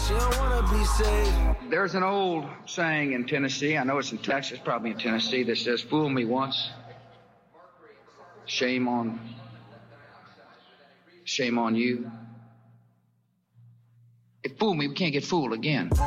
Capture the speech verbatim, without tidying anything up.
She don't wanna be saved. There's an old saying in Tennessee, I know it's in Texas, probably in Tennessee, that says, fool me once, shame on, shame on you. If fool me, we can't get fooled again.